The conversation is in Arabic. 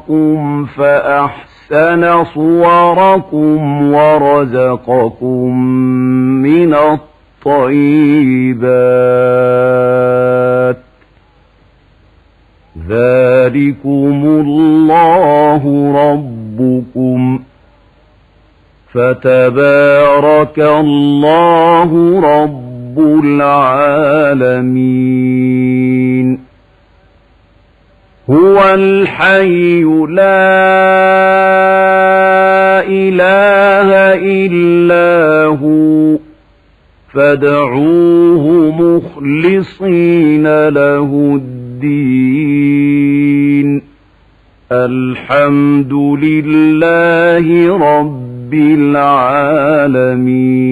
فأحسن صوركم ورزقكم من الطيبات ذلكم الله ربكم فتبارك الله رب العالمين هو الحي لا إله إلا هو فادعوه مخلصين له الدين الحمد لله رب العالمين